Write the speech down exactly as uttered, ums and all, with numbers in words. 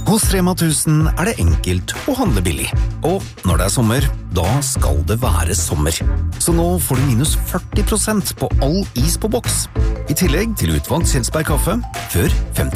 Hos Rema tusen er det enkelt å handle billig. Og når det er sommer, da skal det være sommer. Så nå får du minus førti prosent på all is på boks. I tillegg til utvalgt Kjelsberg kaffe, før femti